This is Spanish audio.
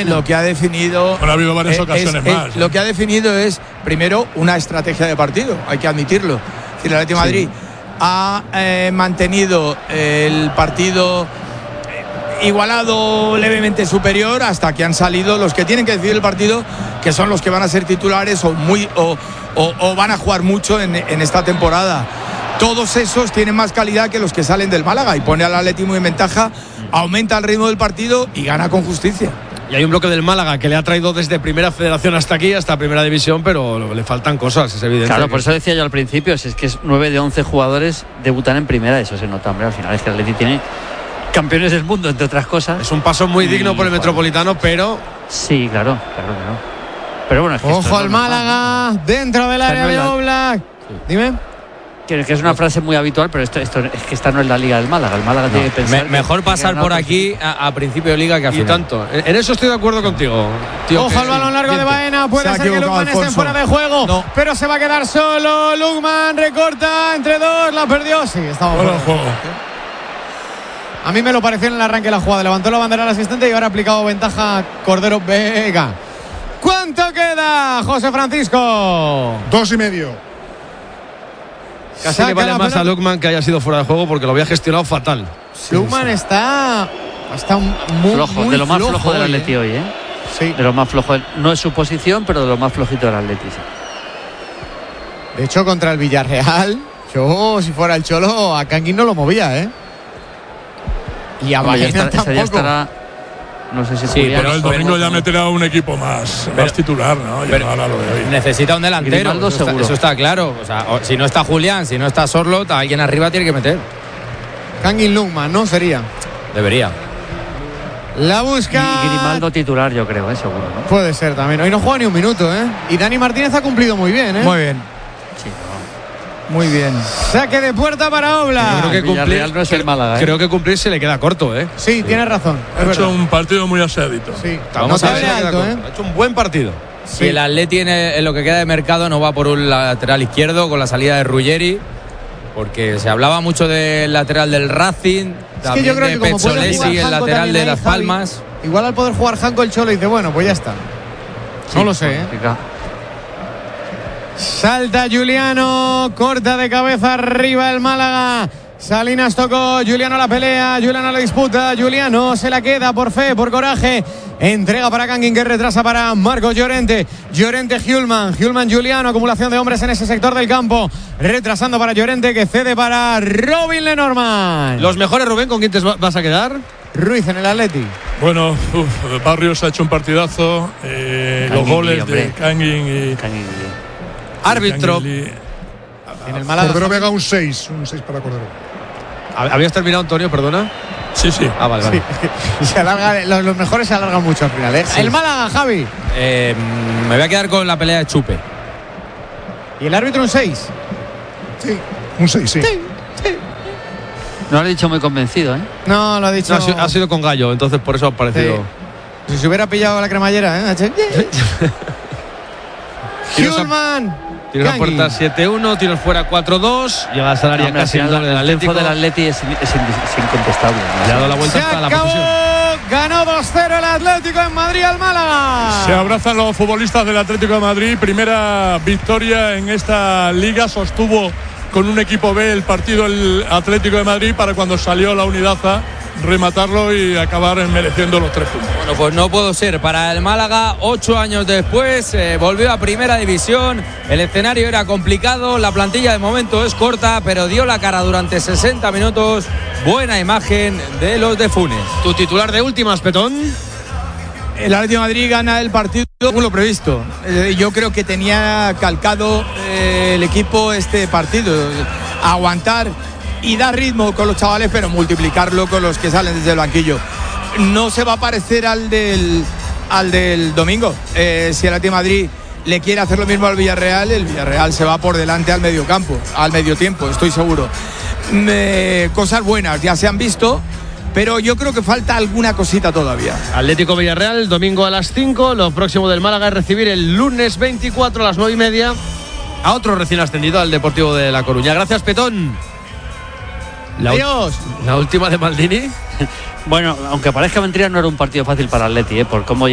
Baena. Lo que ha definido. Bueno, ha habido varias ocasiones más. Lo que ha definido es, primero, una estrategia de partido, hay que admitirlo. Es decir, el Atlético de Madrid ha mantenido el partido igualado, levemente superior, hasta que han salido los que tienen que decidir el partido, que son los que van a ser titulares o van a jugar mucho en esta temporada. Todos esos tienen más calidad que los que salen del Málaga y pone al Atlético muy en ventaja, aumenta el ritmo del partido y gana con justicia. Y hay un bloque del Málaga que le ha traído desde Primera Federación hasta aquí, hasta Primera División, pero le faltan cosas, es evidente. Claro, por eso decía yo al principio, si es que 9 de 11 jugadores debutan en Primera, eso se nota, hombre, al final es que el Atleti tiene campeones del mundo, entre otras cosas. Es un paso muy digno por el Metropolitano, pero... Sí, claro. Pero bueno, es que ojo al Málaga, dentro del área de Oblak. Sí. Dime. Que es una frase muy habitual, pero esto es que esta no es la Liga del Málaga. El Málaga tiene que pensar. Mejor pasar por aquí a principio de Liga que a final. Y tanto. En eso estoy de acuerdo contigo, tío. Ojo al balón largo de Baena. Puede ser que Lukman esté fuera de juego. No. Pero se va a quedar solo. Lukman recorta entre dos. La perdió. Sí, estaba fuera de juego. A mí me lo pareció en el arranque de la jugada. Levantó la bandera al asistente y ahora ha aplicado ventaja Cordero Vega. ¿Cuánto queda, José Francisco? 2,5. Casi le vale más a Lukman que haya sido fuera de juego porque lo había gestionado fatal. Lukman está muy flojo, muy de lo más flojo flojo del Atleti hoy, ¿eh? Sí. De lo más flojo. No es su posición, pero de lo más flojito del Atleti. Sí. De hecho, contra el Villarreal, yo, si fuera el Cholo, a Kangin no lo movía, ¿eh? Y a Baena tampoco. Ya estará, no sé si sí, pero el domingo ya meterá un equipo más titular, ¿no? Pero ahora lo de hoy. Necesita un delantero, eso está claro. O sea, si no está Julián, si no está Sorloth, alguien arriba tiene que meter. Kangin Lukman, ¿no? Sería. Debería. La busca. Y Grimaldo titular, yo creo, seguro, ¿no? Puede ser también. Hoy no juega ni un minuto, ¿eh? Y Dani Martínez ha cumplido muy bien, ¿eh? Muy bien. Sí, muy bien. Saque de puerta para Oblak. Creo que cumplir se le queda corto, ¿eh? Sí, tienes razón. Ha hecho un partido muy aseadito. Sí. Vamos a ver, ha hecho un buen partido. Si el Atleti en lo que queda de mercado no va por un lateral izquierdo con la salida de Ruggeri, porque se hablaba mucho del lateral del Racing, también yo creo de que como Pezzolesi, el lateral de Las Palmas. Igual al poder jugar Janko el Cholo dice, bueno, pues ya está. Sí, no lo sé, ¿eh? Salta Giuliano, corta de cabeza arriba el Málaga. Salinas tocó, Giuliano la pelea, Giuliano la disputa, Giuliano se la queda por fe, por coraje. Entrega para Kangin, que retrasa para Marcos Llorente. Llorente Hjulman, Giuliano, acumulación de hombres en ese sector del campo. Retrasando para Llorente, que cede para Robin Lenormand. Los mejores, Rubén, ¿con quién te vas a quedar? Ruiz en el Atleti. Bueno, Barrios ha hecho un partidazo. Los goles de Kangin y árbitro. En el Málaga. Cordero Vega un 6 para Cordero. ¿Habías terminado, Antonio? Perdona. Sí. Vale. Sí. Se alarga, los mejores se alargan mucho al final, ¿eh? Sí. El Málaga, Javi. Me voy a quedar con la pelea de Chupe. ¿Y el árbitro un 6? Sí, un 6, sí. No lo ha dicho muy convencido, ¿eh? No, lo ha dicho. No, ha sido con Gallo, entonces por eso ha parecido. Sí. Si se hubiera pillado la cremallera, ¿eh? Hjulman. Tiros a puerta 7-1, tiros fuera 4-2. Llega a salaria casi el doble del Atlético. El triunfo del Atleti es incontestable, ¿no? Le ha dado la vuelta hasta la posición. Ganó 2-0 el Atlético en Madrid al Málaga. Se abrazan los futbolistas del Atlético de Madrid. Primera victoria en esta liga. Sostuvo con un equipo B el partido el Atlético de Madrid para cuando salió la Unidad A rematarlo y acabar mereciendo los 3 puntos. Bueno, pues no puedo ser. Para el Málaga, 8 años después, volvió a Primera División. El escenario era complicado, la plantilla de momento es corta, pero dio la cara durante 60 minutos. Buena imagen de los de Funes. Tu titular de últimas, Petón. El Atlético de Madrid gana el partido según lo previsto. Yo creo que tenía calcado el equipo este partido. Aguantar y dar ritmo con los chavales, pero multiplicarlo con los que salen desde el banquillo. No se va a parecer al del domingo. Si el Atlético de Madrid le quiere hacer lo mismo al Villarreal, el Villarreal se va por delante al mediocampo, al medio tiempo, estoy seguro. Cosas buenas ya se han visto, pero yo creo que falta alguna cosita todavía. Atlético Villarreal, domingo a las 5. Lo próximo del Málaga es recibir el lunes 24 a las 9:30 a otro recién ascendido, al Deportivo de La Coruña. Gracias, Petón. Adiós. La última de Maldini. Bueno, aunque parezca mentira, no era un partido fácil para el Atleti, por cómo